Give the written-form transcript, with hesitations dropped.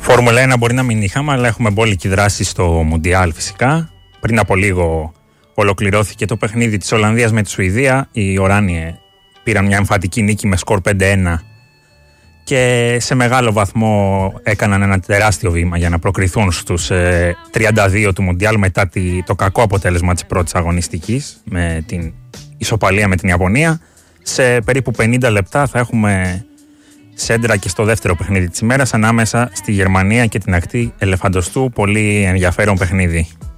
Φόρμουλα 1 μπορεί να μην είχαμε, αλλά έχουμε μπόλικη δράση στο Μουντιάλ φυσικά. Πριν από λίγο ολοκληρώθηκε το παιχνίδι της Ολλανδίας με τη Σουηδία. Οι Οράνιοι πήραν μια εμφατική νίκη με σκορ 5-1 και σε μεγάλο βαθμό έκαναν ένα τεράστιο βήμα για να προκριθούν στους 32 του Μουντιάλ μετά το κακό αποτέλεσμα της πρώτης αγωνιστικής με την ισοπαλία με την Ιαπωνία. Σε περίπου 50 λεπτά θα έχουμε σέντρα και στο δεύτερο παιχνίδι της ημέρας ανάμεσα στη Γερμανία και την ακτή Ελεφαντοστού. Πολύ ενδιαφέρον παιχνίδι.